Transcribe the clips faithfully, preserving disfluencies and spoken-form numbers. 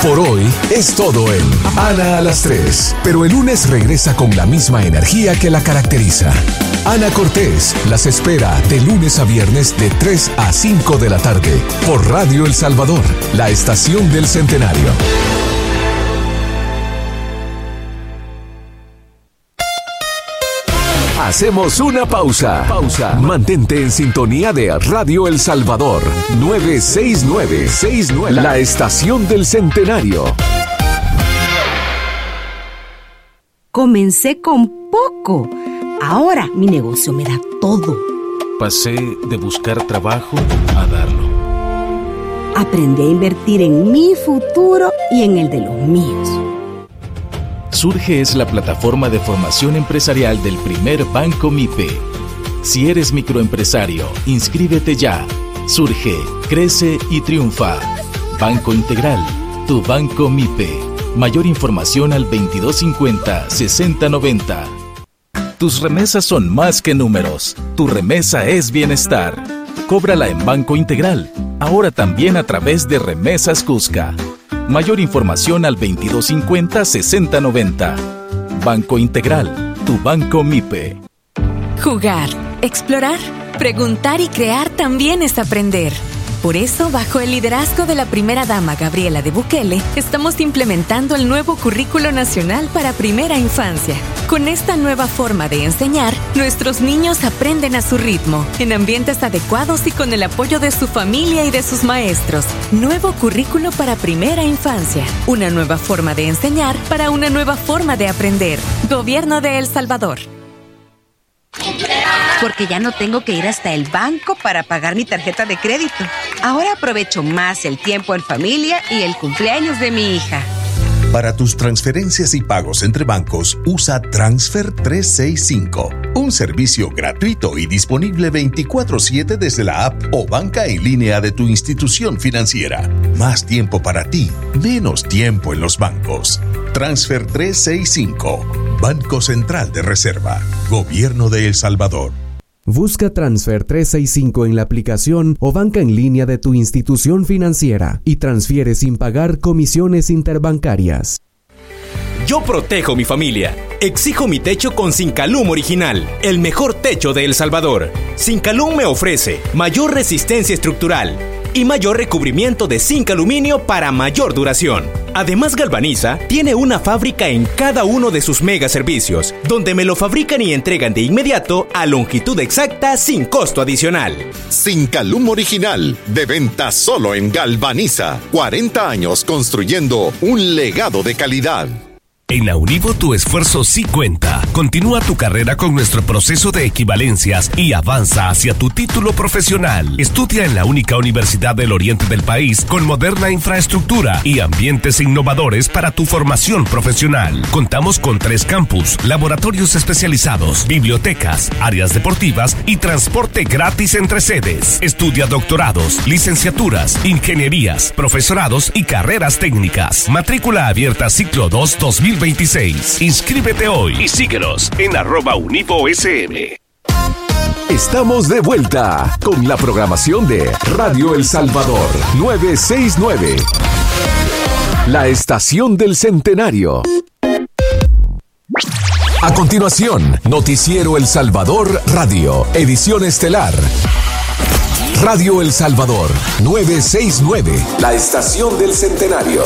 Por hoy es todo en Ana a las tres, pero el lunes regresa con la misma energía que la caracteriza. Ana Cortés las espera de lunes a viernes de tres a cinco de la tarde por Radio El Salvador, la estación del Centenario. Hacemos una pausa. Pausa. Mantente en sintonía de Radio El Salvador novecientos sesenta y nueve, la estación del Centenario. Comencé con poco. Ahora mi negocio me da todo. Pasé de buscar trabajo a darlo. Aprendí a invertir en mi futuro y en el de los míos. Surge es la plataforma de formación empresarial del primer Banco MIPE. Si eres microempresario, inscríbete ya. Surge, crece y triunfa. Banco Integral, tu Banco MIPE. Mayor información al veintidós cincuenta, sesenta noventa. Tus remesas son más que números. Tu remesa es bienestar. Cóbrala en Banco Integral. Ahora también a través de Remesas Cusca. Mayor información al veintidós cincuenta, sesenta noventa. Banco Integral, tu Banco MIPE. Jugar, explorar, preguntar y crear también es aprender. Por eso, bajo el liderazgo de la primera dama Gabriela de Bukele, estamos implementando el nuevo Currículo Nacional para Primera Infancia. Con esta nueva forma de enseñar, nuestros niños aprenden a su ritmo, en ambientes adecuados y con el apoyo de su familia y de sus maestros. Nuevo Currículo para Primera Infancia. Una nueva forma de enseñar para una nueva forma de aprender. Gobierno de El Salvador. Porque ya no tengo que ir hasta el banco para pagar mi tarjeta de crédito. Ahora aprovecho más el tiempo en familia y el cumpleaños de mi hija. Para tus transferencias y pagos entre bancos, usa Transfer trescientos sesenta y cinco, un servicio gratuito y disponible veinticuatro siete desde la app o banca en línea de tu institución financiera. Más tiempo para ti, menos tiempo en los bancos. Transfer trescientos sesenta y cinco, Banco Central de Reserva, Gobierno de El Salvador. Busca Transfer trescientos sesenta y cinco en la aplicación o banca en línea de tu institución financiera y transfiere sin pagar comisiones interbancarias. Yo protejo mi familia. Exijo mi techo con Sincalum Original, el mejor techo de El Salvador. Sincalum me ofrece mayor resistencia estructural y mayor recubrimiento de zinc aluminio para mayor duración. Además, Galvaniza tiene una fábrica en cada uno de sus mega servicios, donde me lo fabrican y entregan de inmediato a longitud exacta sin costo adicional. Sincalum Original, de venta solo en Galvaniza. cuarenta años construyendo un legado de calidad. En la Univo tu esfuerzo sí cuenta. Continúa tu carrera con nuestro proceso de equivalencias y avanza hacia tu título profesional. Estudia en la única universidad del oriente del país con moderna infraestructura y ambientes innovadores para tu formación profesional. Contamos con tres campus, laboratorios especializados, bibliotecas, áreas deportivas y transporte gratis entre sedes. Estudia doctorados, licenciaturas, ingenierías, profesorados y carreras técnicas. Matrícula abierta ciclo dos dos mil veintiséis. Inscríbete hoy y síguenos en arroba Univo S M. Estamos de vuelta con la programación de Radio El Salvador novecientos sesenta y nueve, la estación del Centenario. A continuación, Noticiero El Salvador Radio, edición estelar. Radio El Salvador novecientos sesenta y nueve, la estación del Centenario.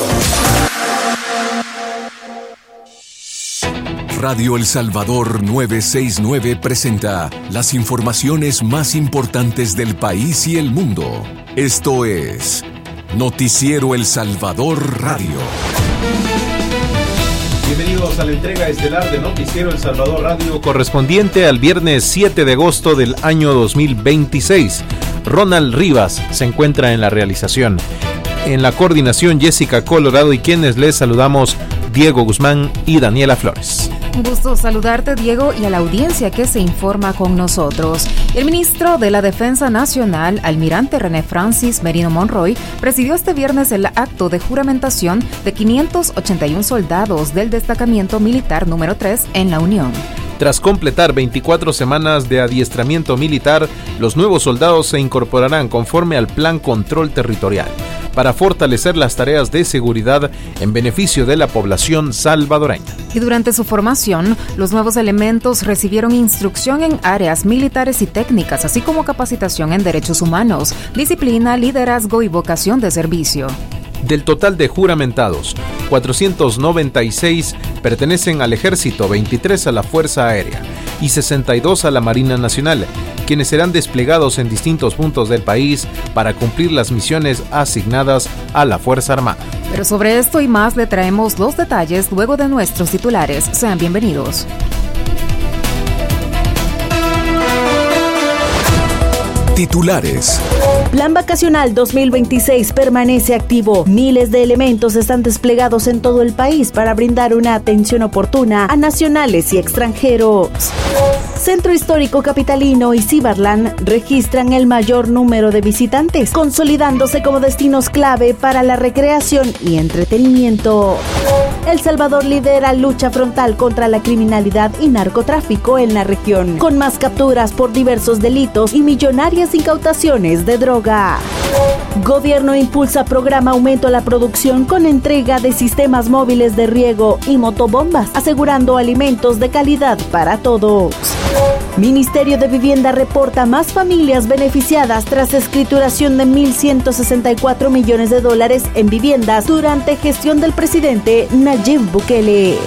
Radio El Salvador novecientos sesenta y nueve presenta las informaciones más importantes del país y el mundo. Esto es Noticiero El Salvador Radio. Bienvenidos a la entrega estelar de Noticiero El Salvador Radio, correspondiente al viernes siete de agosto del año dos mil veintiséis. Ronald Rivas se encuentra en la realización. En la coordinación, Jessica Colorado, y quienes les saludamos, Diego Guzmán y Daniela Flores. Un gusto saludarte, Diego, y a la audiencia que se informa con nosotros. El ministro de la Defensa Nacional, almirante René Francis Merino Monroy, presidió este viernes el acto de juramentación de quinientos ochenta y uno soldados del destacamento militar número tres en la Unión. Tras completar veinticuatro semanas de adiestramiento militar, los nuevos soldados se incorporarán conforme al Plan Control Territorial. para fortalecer las tareas de seguridad en beneficio de la población salvadoreña. Y durante su formación, los nuevos elementos recibieron instrucción en áreas militares y técnicas, así como capacitación en derechos humanos, disciplina, liderazgo y vocación de servicio. Del total de juramentados, cuatrocientos noventa y seis pertenecen al Ejército, veintitrés a la Fuerza Aérea y sesenta y dos a la Marina Nacional, quienes serán desplegados en distintos puntos del país para cumplir las misiones asignadas a la Fuerza Armada. Pero sobre esto y más le traemos los detalles luego de nuestros titulares. Sean bienvenidos. Titulares. Plan Vacacional dos mil veintiséis permanece activo. Miles de elementos están desplegados en todo el país para brindar una atención oportuna a nacionales y extranjeros. Centro Histórico Capitalino y Cibarland registran el mayor número de visitantes, consolidándose como destinos clave para la recreación y entretenimiento. El Salvador lidera lucha frontal contra la criminalidad y narcotráfico en la región, con más capturas por diversos delitos y millonarias incautaciones de droga. Gobierno impulsa programa aumento a la producción con entrega de sistemas móviles de riego y motobombas, asegurando alimentos de calidad para todos. Ministerio de Vivienda reporta más familias beneficiadas tras escrituración de mil ciento sesenta y cuatro millones de dólares en viviendas durante gestión del presidente Nayib Bukele.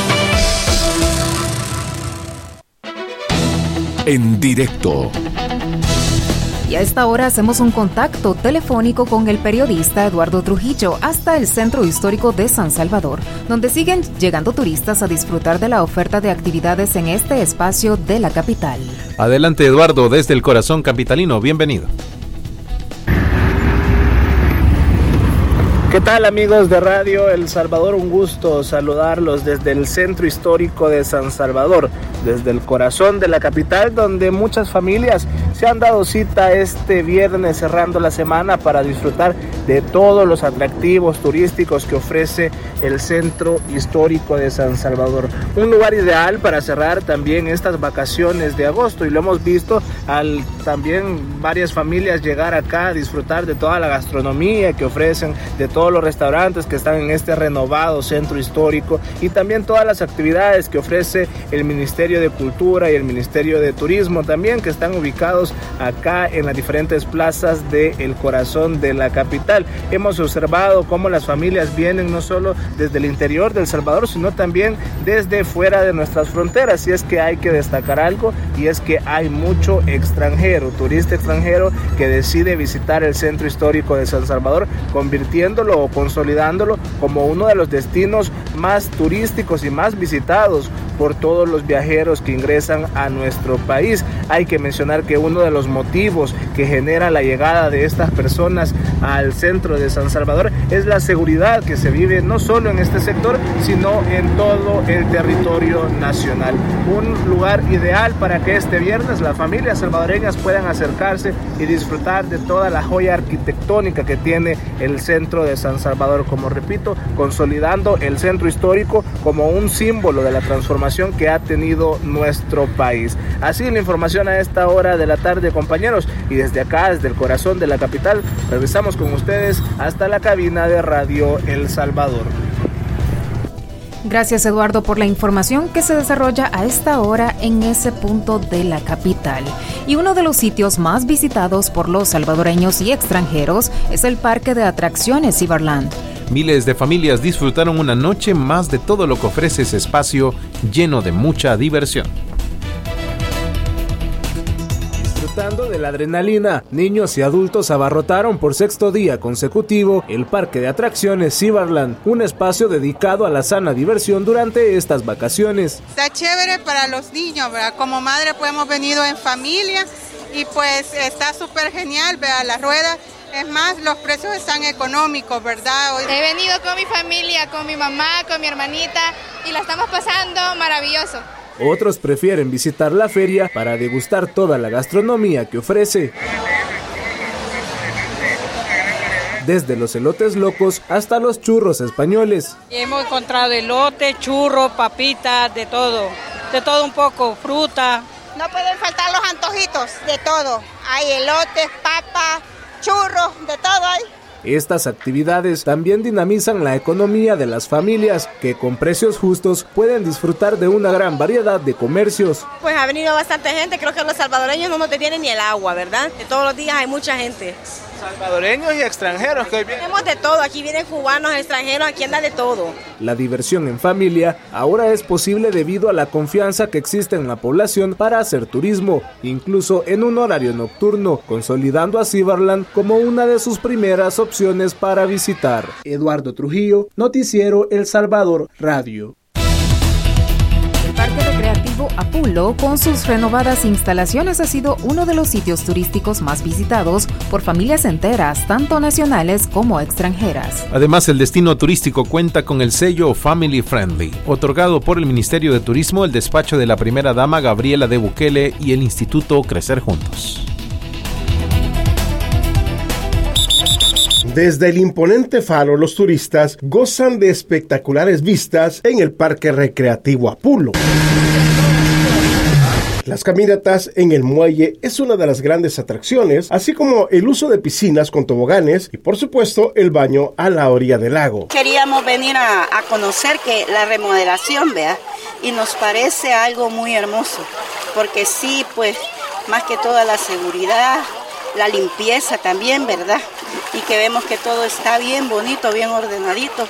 En directo. Y a esta hora hacemos un contacto telefónico con el periodista Eduardo Trujillo hasta el Centro Histórico de San Salvador, donde siguen llegando turistas a disfrutar de la oferta de actividades en este espacio de la capital. Adelante, Eduardo, desde el corazón capitalino, bienvenido. ¿Qué tal, amigos de Radio El Salvador? Un gusto saludarlos desde el Centro Histórico de San Salvador, desde el corazón de la capital, donde muchas familias se han dado cita este viernes cerrando la semana para disfrutar de todos los atractivos turísticos que ofrece el Centro Histórico de San Salvador. Un lugar ideal para cerrar también estas vacaciones de agosto, y lo hemos visto al también varias familias llegar acá a disfrutar de toda la gastronomía que ofrecen, de todo todos los restaurantes que están en este renovado centro histórico, y también todas las actividades que ofrece el Ministerio de Cultura y el Ministerio de Turismo también, que están ubicados acá en las diferentes plazas del corazón de la capital. Hemos observado cómo las familias vienen no solo desde el interior de El Salvador, sino también desde fuera de nuestras fronteras, y es que hay que destacar algo, y es que hay mucho extranjero, turista extranjero que decide visitar el centro histórico de San Salvador, convirtiéndolo o consolidándolo como uno de los destinos más turísticos y más visitados por todos los viajeros que ingresan a nuestro país. Hay que mencionar que uno de los motivos que genera la llegada de estas personas al centro de San Salvador es la seguridad que se vive no solo en este sector, sino en todo el territorio nacional. Un lugar ideal para que este viernes las familias salvadoreñas puedan acercarse y disfrutar de toda la joya arquitectónica que tiene el centro de San Salvador, como repito, consolidando el centro histórico como un símbolo de la transformación que ha tenido nuestro país. Así la información a esta hora de la tarde, compañeros, y desde acá, desde el corazón de la capital, regresamos con ustedes hasta la cabina de Radio El Salvador. Gracias, Eduardo, por la información que se desarrolla a esta hora en ese punto de la capital. Y uno de los sitios más visitados por los salvadoreños y extranjeros es el Parque de Atracciones Cibarland. Miles de familias disfrutaron una noche más de todo lo que ofrece ese espacio lleno de mucha diversión. Disfrutando de la adrenalina, niños y adultos abarrotaron por sexto día consecutivo el Parque de Atracciones Cibarland, un espacio dedicado a la sana diversión durante estas vacaciones. Está chévere para los niños, ¿verdad? Como madre pues hemos venido en familia y pues está súper genial, ¿verdad? La rueda. Es más, los precios están económicos, ¿verdad? He venido con mi familia, con mi mamá, con mi hermanita y la estamos pasando maravilloso. Otros prefieren visitar la feria para degustar toda la gastronomía que ofrece. Desde los elotes locos hasta los churros españoles. Hemos encontrado elote, churro, papitas, de todo, de todo un poco, fruta. No pueden faltar los antojitos, de todo. Hay elotes, papas, churros, de todo hay. Estas actividades también dinamizan la economía de las familias, que con precios justos pueden disfrutar de una gran variedad de comercios. Pues ha venido bastante gente, creo que los salvadoreños no nos detienen ni el agua, ¿verdad? Que todos los días hay mucha gente. Salvadoreños y extranjeros que hoy vienen. Tenemos de todo, aquí vienen cubanos, extranjeros, aquí anda de todo. La diversión en familia ahora es posible debido a la confianza que existe en la población para hacer turismo, incluso en un horario nocturno, consolidando a Cibarland como una de sus primeras opciones para visitar. Eduardo Trujillo, Noticiero El Salvador Radio. El Parque Recreativo Apulo, con sus renovadas instalaciones, ha sido uno de los sitios turísticos más visitados por familias enteras, tanto nacionales como extranjeras. Además, el destino turístico cuenta con el sello Family Friendly, otorgado por el Ministerio de Turismo, el despacho de la primera dama Gabriela de Bukele y el Instituto Crecer Juntos. Desde el imponente faro, los turistas gozan de espectaculares vistas en el Parque Recreativo Apulo. Las caminatas en el muelle es una de las grandes atracciones, así como el uso de piscinas con toboganes y, por supuesto, el baño a la orilla del lago. Queríamos venir a, a conocer que la remodelación, vea, y nos parece algo muy hermoso, porque sí, pues, más que toda la seguridad, la limpieza también, ¿verdad? Y que vemos que todo está bien bonito, bien ordenadito,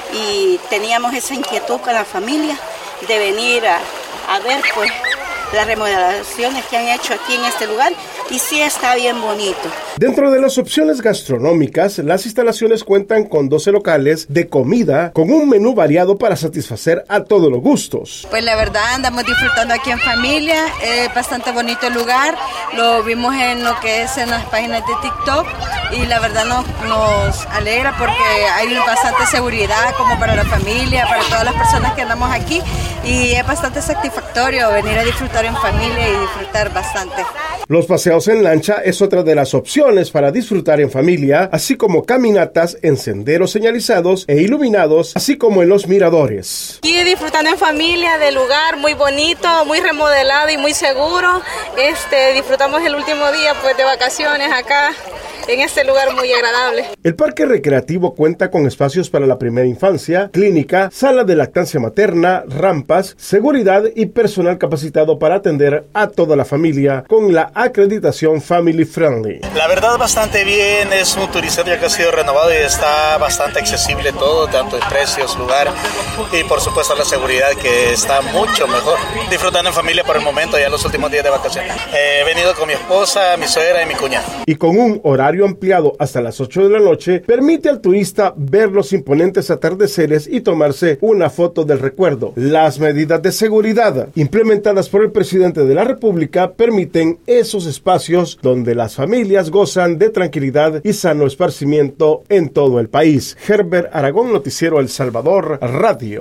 y teníamos esa inquietud con la familia de venir a, a ver, pues, las remodelaciones que han hecho aquí en este lugar, y sí está bien bonito. Dentro de las opciones gastronómicas, las instalaciones cuentan con doce locales de comida con un menú variado para satisfacer a todos los gustos. Pues la verdad andamos disfrutando aquí en familia, es bastante bonito el lugar, lo vimos en lo que es en las páginas de TikTok y la verdad nos, nos alegra porque hay bastante seguridad como para la familia, para todas las personas que andamos aquí, y es bastante satisfactorio venir a disfrutar en familia y disfrutar bastante. Los paseos en lancha es otra de las opciones para disfrutar en familia, así como caminatas en senderos señalizados e iluminados, así como en los miradores. Aquí disfrutando en familia del lugar, muy bonito, muy remodelado y muy seguro. Este, disfrutamos el último día pues de vacaciones acá en este lugar muy agradable. El parque recreativo cuenta con espacios para la primera infancia, clínica, sala de lactancia materna, rampas, seguridad y personal capacitado para atender a toda la familia con la acreditación Family Friendly. La verdad bastante bien, es un turismo que ha sido renovado y está bastante accesible todo, tanto en precios, lugar y por supuesto la seguridad que está mucho mejor. Disfrutando en familia por el momento, ya los últimos días de vacaciones. Eh, he venido con mi esposa, mi suegra y mi cuñada. Y con un horario ampliado hasta las ocho de la noche, permite al turista ver los imponentes atardeceres y tomarse una foto del recuerdo. Las medidas de seguridad implementadas por el presidente de la República permiten esos espacios donde las familias gozan de tranquilidad y sano esparcimiento en todo el país. Herbert Aragón, Noticiero El Salvador Radio.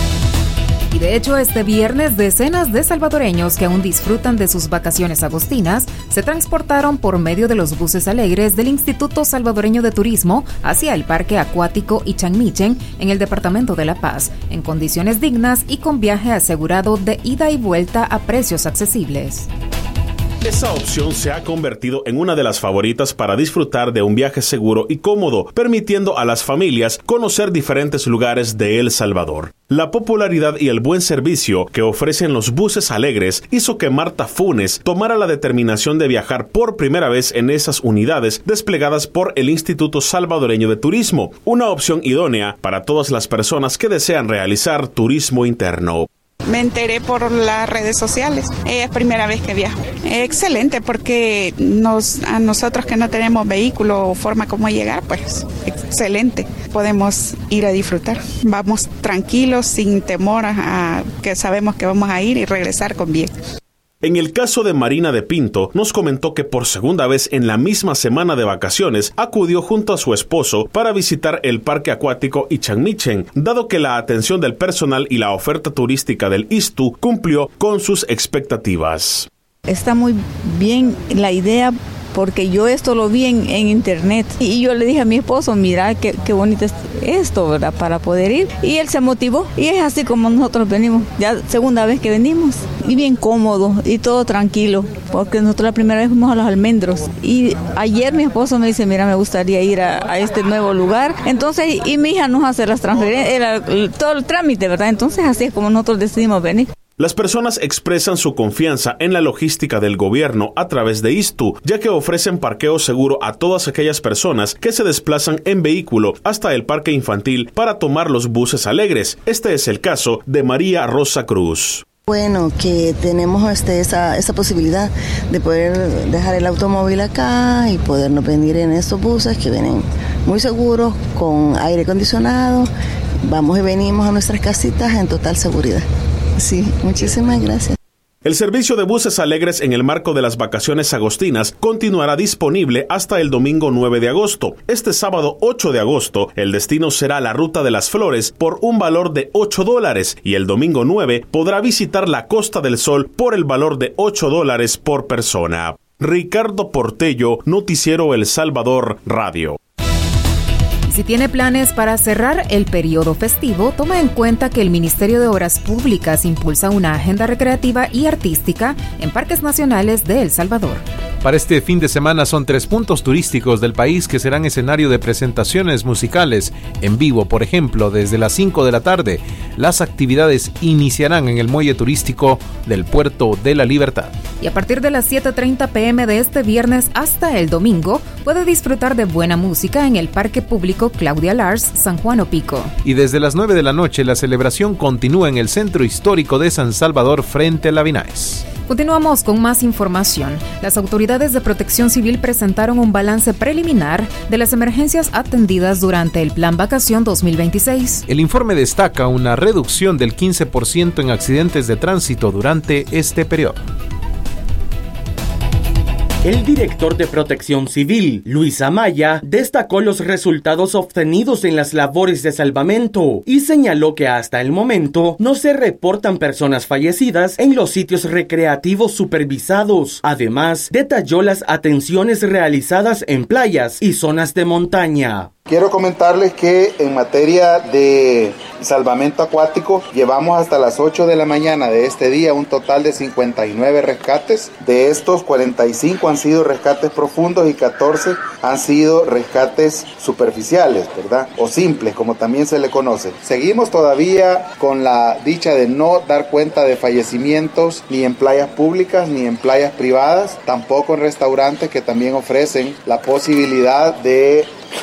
Y de hecho, este viernes, decenas de salvadoreños que aún disfrutan de sus vacaciones agostinas se transportaron por medio de los buses alegres del Instituto Salvadoreño de Turismo hacia el Parque Acuático Ichanmichen en el departamento de La Paz, en condiciones dignas y con viaje asegurado de ida y vuelta a precios accesibles. Esa opción se ha convertido en una de las favoritas para disfrutar de un viaje seguro y cómodo, permitiendo a las familias conocer diferentes lugares de El Salvador. La popularidad y el buen servicio que ofrecen los buses alegres hizo que Marta Funes tomara la determinación de viajar por primera vez en esas unidades desplegadas por el Instituto Salvadoreño de Turismo, una opción idónea para todas las personas que desean realizar turismo interno. Me enteré por las redes sociales. Es primera vez que viajo. Excelente, porque nos, a nosotros que no tenemos vehículo o forma como llegar, pues excelente. Podemos ir a disfrutar. Vamos tranquilos, sin temor a, a que sabemos que vamos a ir y regresar con bien. En el caso de Marina de Pinto, nos comentó que por segunda vez en la misma semana de vacaciones acudió junto a su esposo para visitar el parque acuático Ichanmichen, dado que la atención del personal y la oferta turística del I S T U cumplió con sus expectativas. Está muy bien la idea porque yo esto lo vi en, en internet y yo le dije a mi esposo, mira qué, qué bonito es esto, ¿verdad? Para poder ir. Y él se motivó y es así como nosotros venimos, ya segunda vez que venimos y bien cómodo y todo tranquilo, porque nosotros la primera vez fuimos a los almendros y ayer mi esposo me dice, mira, me gustaría ir a, a este nuevo lugar, entonces y mi hija nos hace las transferencias, todo el trámite, ¿verdad? Entonces así es como nosotros decidimos venir. Las personas expresan su confianza en la logística del gobierno a través de ISTU, ya que ofrecen parqueo seguro a todas aquellas personas que se desplazan en vehículo hasta el parque infantil para tomar los buses alegres. Este es el caso de María Rosa Cruz. Bueno, que tenemos este, esa, esa posibilidad de poder dejar el automóvil acá y podernos venir en estos buses que vienen muy seguros, con aire acondicionado. Vamos y venimos a nuestras casitas en total seguridad. Sí, muchísimas gracias. El servicio de buses alegres en el marco de las vacaciones agostinas continuará disponible hasta el domingo nueve de agosto. Este sábado ocho de agosto, el destino será la Ruta de las Flores por un valor de ocho dólares y el domingo nueve podrá visitar la Costa del Sol por el valor de ocho dólares por persona. Ricardo Portello, Noticiero El Salvador Radio. Si tiene planes para cerrar el periodo festivo, toma en cuenta que el Ministerio de Obras Públicas impulsa una agenda recreativa y artística en parques nacionales de El Salvador. Para este fin de semana son tres puntos turísticos del país que serán escenario de presentaciones musicales en vivo. Por ejemplo, desde las cinco de la tarde, las actividades iniciarán en el muelle turístico del Puerto de la Libertad. Y a partir de las siete treinta pm de este viernes hasta el domingo, puede disfrutar de buena música en el Parque Público Claudia Lars, San Juan Opico. Y desde las nueve de la noche, la celebración continúa en el Centro Histórico de San Salvador frente a la Vinaes. Continuamos con más información. Las autoridades de Protección Civil presentaron un balance preliminar de las emergencias atendidas durante el Plan Vacación dos mil veintiséis. El informe destaca una reducción del quince por ciento en accidentes de tránsito durante este periodo. El director de Protección Civil, Luis Amaya, destacó los resultados obtenidos en las labores de salvamento y señaló que hasta el momento no se reportan personas fallecidas en los sitios recreativos supervisados. Además, detalló las atenciones realizadas en playas y zonas de montaña. Quiero comentarles que en materia de salvamento acuático llevamos hasta las ocho de la mañana de este día un total de cincuenta y nueve rescates. De estos, cuarenta y cinco han sido rescates profundos y catorce han sido rescates superficiales, ¿verdad? O simples, como también se le conoce. Seguimos todavía con la dicha de no dar cuenta de fallecimientos ni en playas públicas ni en playas privadas, tampoco en restaurantes que también ofrecen la posibilidad de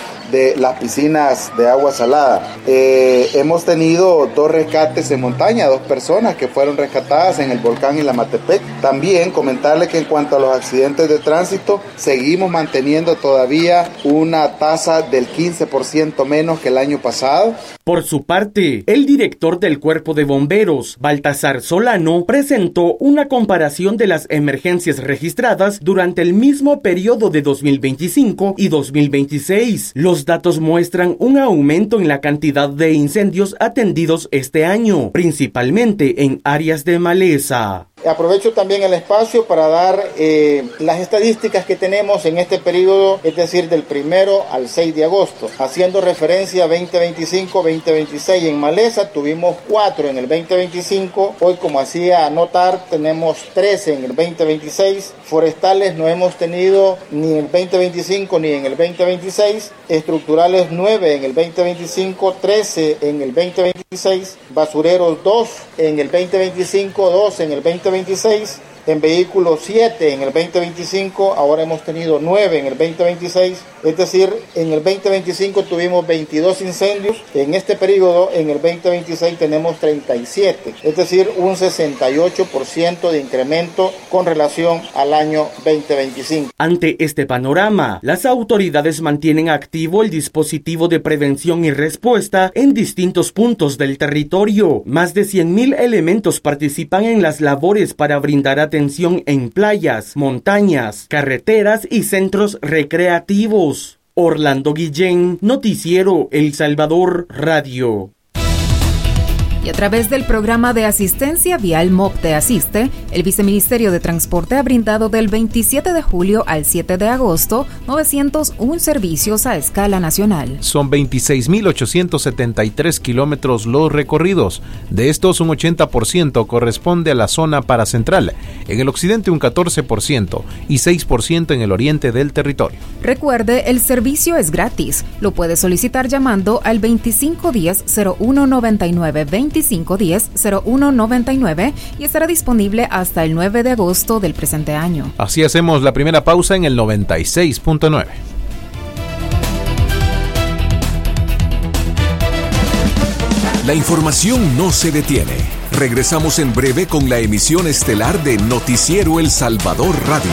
de las piscinas de agua salada. Eh, hemos tenido dos rescates en montaña, dos personas que fueron rescatadas en el volcán Ilamatepec. También comentarles que en cuanto a los accidentes de tránsito, seguimos manteniendo todavía una tasa del quince por ciento menos que el año pasado. Por su parte, el director del Cuerpo de Bomberos, Baltasar Solano, presentó una comparación de las emergencias registradas durante el mismo periodo de dos mil veinticinco y dos mil veintiséis. Los datos muestran un aumento en la cantidad de incendios atendidos este año, principalmente en áreas de maleza. Aprovecho también el espacio para dar eh, las estadísticas que tenemos en este periodo, es decir, del primero al seis de agosto. Haciendo referencia a veinte veinticinco, veinte veintiséis en maleza, tuvimos cuatro en el veinte veinticinco. Hoy, como hacía anotar, tenemos trece en el veinte veintiséis. Forestales no hemos tenido ni en el veinte veinticinco ni en el veinte veintiséis. Estructurales nueve en el veinte veinticinco, trece en el veinte veintiséis. Basureros dos en el veinte veinticinco, dos en el veinte veintiséis. En vehículos siete en el veinte veinticinco, ahora hemos tenido nueve en el veinte veintiséis, es decir, en el veinte veinticinco tuvimos veintidós incendios, en este periodo, en el veinte veintiséis tenemos treinta y siete, es decir, un sesenta y ocho por ciento de incremento con relación al año veinte veinticinco. Ante este panorama, las autoridades mantienen activo el dispositivo de prevención y respuesta en distintos puntos del territorio. Más de cien mil elementos participan en las labores para brindar atención atención en playas, montañas, carreteras y centros recreativos. Orlando Guillén, Noticiero El Salvador Radio. Y a través del programa de asistencia vial M O P Te Asiste, el Viceministerio de Transporte ha brindado del veintisiete de julio al siete de agosto novecientos uno servicios a escala nacional. Son veintiséis mil ochocientos setenta y tres kilómetros los recorridos. De estos, un ochenta por ciento corresponde a la zona paracentral, en el occidente un catorce por ciento y seis por ciento en el oriente del territorio. Recuerde, el servicio es gratis. Lo puede solicitar llamando al veinticinco diez cero uno noventa y nueve, veinticinco diez cero uno noventa y nueve y estará disponible hasta el nueve de agosto del presente año. Así hacemos la primera pausa en el noventa y seis punto nueve. La información no se detiene. Regresamos en breve con la emisión estelar de Noticiero El Salvador Radio.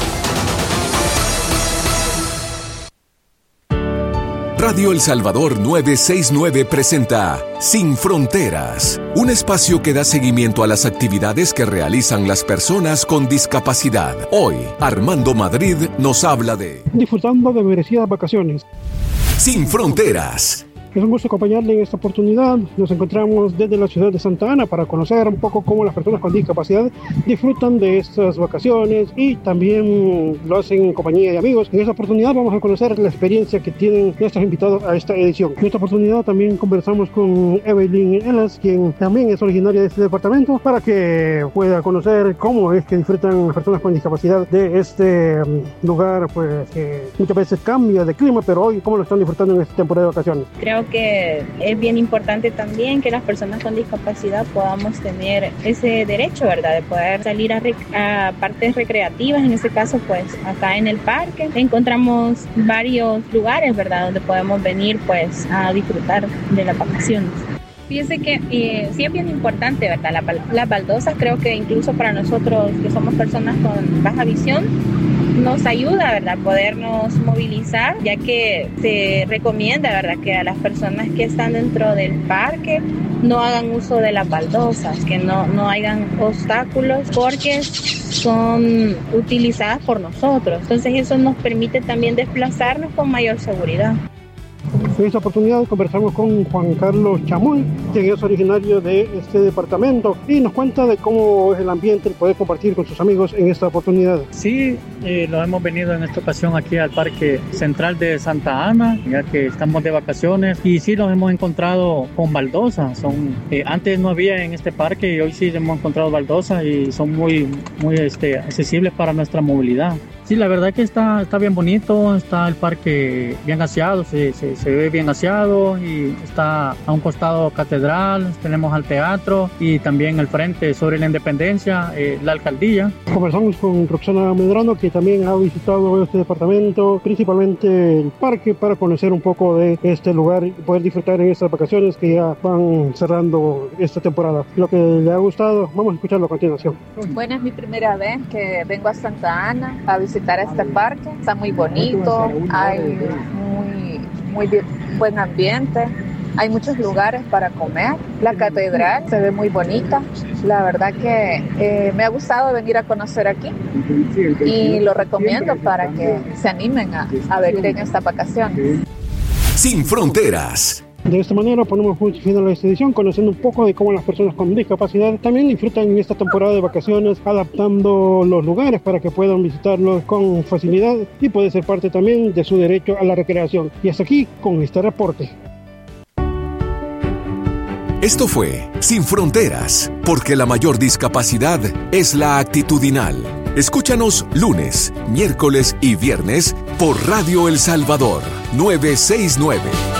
Radio El Salvador novecientos sesenta y nueve presenta Sin Fronteras, un espacio que da seguimiento a las actividades que realizan las personas con discapacidad. Hoy, Armando Madrid nos habla de disfrutando de merecidas vacaciones. Sin Fronteras. Es un gusto acompañarle en esta oportunidad. Nos encontramos desde la ciudad de Santa Ana para conocer un poco cómo las personas con discapacidad disfrutan de estas vacaciones y también lo hacen en compañía de amigos. En esta oportunidad vamos a conocer la experiencia que tienen nuestros invitados a esta edición. En esta oportunidad también conversamos con Evelyn Elas, quien también es originaria de este departamento, para que pueda conocer cómo es que disfrutan las personas con discapacidad de este lugar, pues que muchas veces cambia de clima, pero hoy cómo lo están disfrutando en esta temporada de vacaciones. Creo que es bien importante también que las personas con discapacidad podamos tener ese derecho, ¿verdad? De poder salir a, rec- a partes recreativas. En este caso, pues acá en el parque encontramos varios lugares, ¿verdad? Donde podemos venir pues a disfrutar de las vacaciones. Fíjense que eh, sí es bien importante, ¿verdad? La, las baldosas, creo que incluso para nosotros que somos personas con baja visión, nos ayuda, ¿verdad?, podernos movilizar, ya que se recomienda, ¿verdad?, que a las personas que están dentro del parque no hagan uso de las baldosas, que no, no hagan obstáculos, porque son utilizadas por nosotros. Entonces eso nos permite también desplazarnos con mayor seguridad. En esta oportunidad conversamos con Juan Carlos Chamoy, quien es originario de este departamento, y nos cuenta de cómo es el ambiente, el poder compartir con sus amigos en esta oportunidad. Sí, eh, lo hemos venido en esta ocasión aquí al Parque Central de Santa Ana, ya que estamos de vacaciones, y sí los hemos encontrado con baldosas. Son, eh, antes no había en este parque y hoy sí hemos encontrado baldosas y son muy, muy este, accesibles para nuestra movilidad. Sí, la verdad que está, está bien bonito, está el parque bien aseado, se, se, se ve bien aseado, y está a un costado catedral, tenemos al teatro y también al frente sobre la Independencia, eh, la alcaldía. Conversamos con Roxana Medrano, que también ha visitado este departamento, principalmente el parque, para conocer un poco de este lugar y poder disfrutar en estas vacaciones que ya van cerrando esta temporada. Lo que le ha gustado, vamos a escucharlo a continuación. Bueno, es mi primera vez que vengo a Santa Ana a visitar este parque. Está muy bonito, hay muy, muy buen ambiente, hay muchos lugares para comer, la catedral se ve muy bonita. La verdad que eh, me ha gustado venir a conocer aquí y lo recomiendo para que se animen a, a venir en esta vacación. Sin Fronteras. De esta manera ponemos punto final a esta edición, conociendo un poco de cómo las personas con discapacidad también disfrutan en esta temporada de vacaciones, adaptando los lugares para que puedan visitarlos con facilidad y puede ser parte también de su derecho a la recreación. Y hasta aquí con este reporte. Esto fue Sin Fronteras, porque la mayor discapacidad es la actitudinal. Escúchanos lunes, miércoles y viernes por Radio El Salvador novecientos sesenta y nueve.